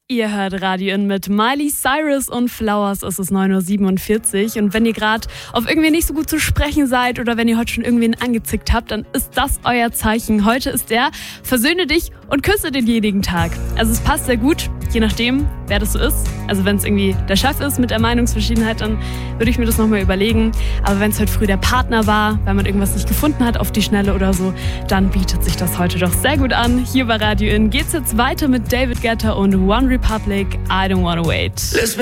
Ihr hört Radio In mit Miley Cyrus und Flowers. Es ist 9.47 Uhr. Und wenn ihr gerade auf irgendwie nicht so gut zu sprechen seid oder wenn ihr heute schon irgendwen angezickt habt, dann ist das euer Zeichen. Heute ist der Versöhne dich und küsse denjenigen Tag. Also es passt sehr gut, je nachdem, wer das so ist. Also wenn es irgendwie der Chef ist mit der Meinungsverschiedenheit, dann würde ich mir das nochmal überlegen. Aber wenn es heute früh der Partner war, weil man irgendwas nicht gefunden hat auf die Schnelle oder so, dann bietet sich das heute doch sehr gut an. Hier bei Radio In geht's jetzt weiter mit David Guetta und One Republic, I Don't Wanna Wait.